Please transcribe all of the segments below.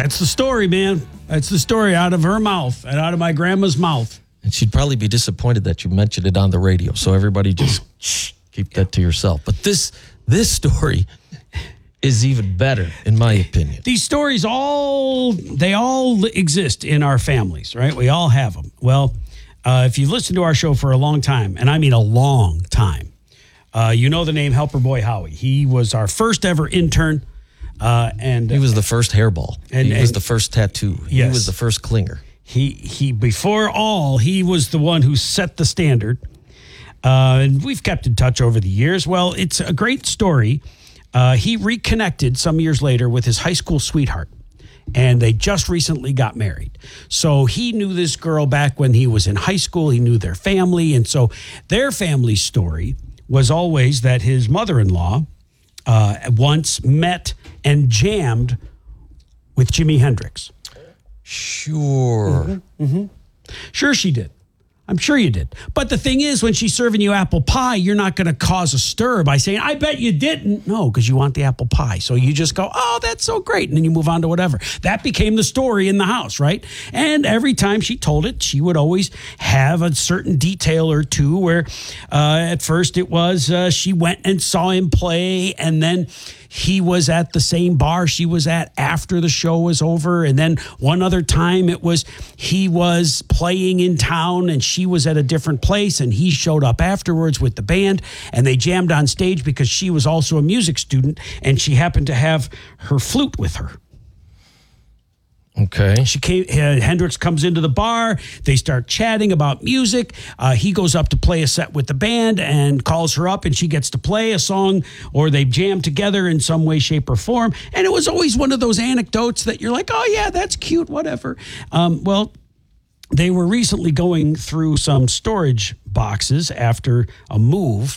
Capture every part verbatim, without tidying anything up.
That's the story, man. That's the story out of her mouth and out of my grandma's mouth. And she'd probably be disappointed that you mentioned it on the radio. So everybody just shh, keep that to yourself. But this this story is even better, in my opinion. These stories all, they all exist in our families, right? We all have them. Well, uh, if you've listened to our show for a long time, and I mean a long time, uh, you know the name Helper Boy Howie. He was our first ever intern. Uh, and He was the first hairball. And, he was and, the first tattoo. He yes. was the first clinger. He, he before all, he was the one who set the standard. Uh, and we've kept in touch over the years. Well, it's a great story. Uh, he reconnected some years later with his high school sweetheart, and they just recently got married. So he knew this girl back when he was in high school. He knew their family. And so their family story was always that his mother-in-law uh, once met and jammed with Jimi Hendrix. Sure. Mm-hmm, mm-hmm. Sure she did. I'm sure you did. But the thing is, when she's serving you apple pie, you're not going to cause a stir by saying, I bet you didn't. No, because you want the apple pie. So you just go, oh, that's so great. And then you move on to whatever. That became the story in the house, right? And every time she told it, she would always have a certain detail or two where uh, at first it was uh, she went and saw him play, and then he was at the same bar she was at after the show was over. And then one other time it was he was playing in town and she was at a different place, and he showed up afterwards with the band, and they jammed on stage because she was also a music student and she happened to have her flute with her. Okay. She came. Uh, Hendrix comes into the bar. They start chatting about music. Uh, he goes up to play a set with the band and calls her up, and she gets to play a song, or they jam together in some way, shape, or form. And it was always one of those anecdotes that you're like, oh, yeah, that's cute, whatever. Um, well, they were recently going through some storage boxes after a move.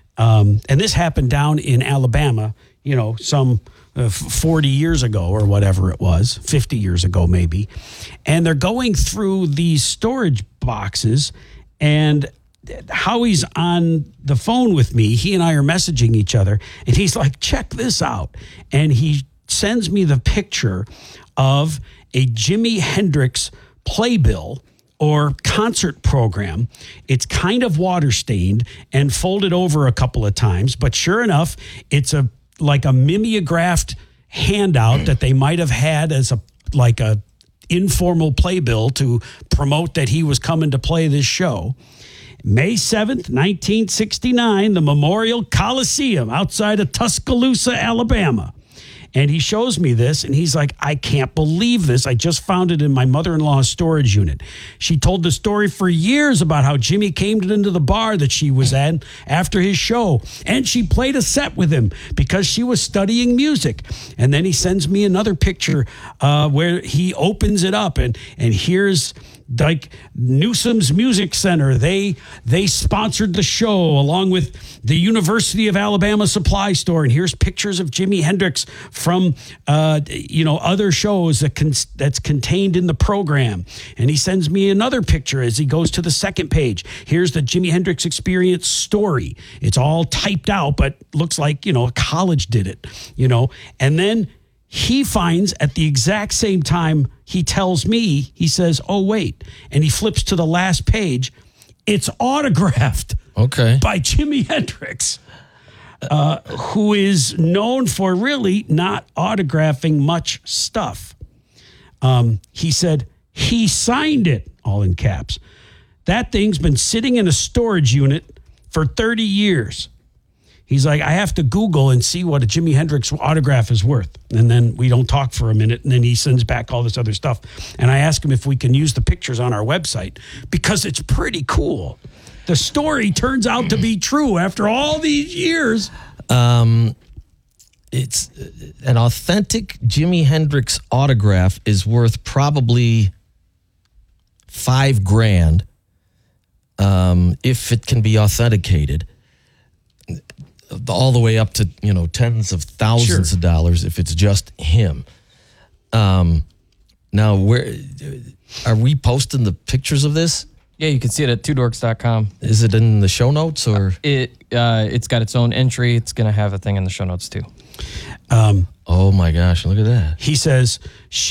Um, and this happened down in Alabama, you know, some uh, forty years ago or whatever it was, fifty years ago maybe. And they're going through these storage boxes, and Howie's on the phone with me. He and I are messaging each other, and he's like, check this out. And he sends me the picture of a Jimi Hendrix playbill or concert program. It's kind of water stained and folded over a couple of times, but sure enough, it's a like a mimeographed handout that they might have had as a like a informal playbill to promote that he was coming to play this show. May seventh, nineteen sixty-nine, the Memorial Coliseum outside of Tuscaloosa, Alabama. And he shows me this, and he's like, I can't believe this. I just found it in my mother-in-law's storage unit. She told the story for years about how Jimmy came into the bar that she was at after his show, and she played a set with him because she was studying music. And then he sends me another picture uh, where he opens it up, and, and here's like Newsom's Music Center. They they sponsored the show along with the University of Alabama Supply Store. And here's pictures of Jimi Hendrix from, uh, you know, other shows that con- that's contained in the program. And he sends me another picture as he goes to the second page. Here's the Jimi Hendrix Experience story. It's all typed out, but looks like, you know, a college did it, you know. And then he finds at the exact same time he tells me, he says, oh, wait. And he flips to the last page. It's autographed okay. by Jimi Hendrix, uh, who is known for really not autographing much stuff. Um, he said he signed it, all in caps. That thing's been sitting in a storage unit for thirty years. He's like, I have to Google and see what a Jimi Hendrix autograph is worth. And then we don't talk for a minute. And then he sends back all this other stuff. And I ask him if we can use the pictures on our website because it's pretty cool. The story turns out to be true after all these years. Um, it's an authentic Jimi Hendrix autograph is worth probably five grand um, if it can be authenticated. All the way up to, you know, tens of thousands sure. of dollars if it's just him. Um, now, where are we posting the pictures of this? Yeah, you can see it at two dorks dot com. Is it in the show notes or? It, uh, it's got its own entry. It's going to have a thing in the show notes too. Um, oh my gosh, look at that. He says,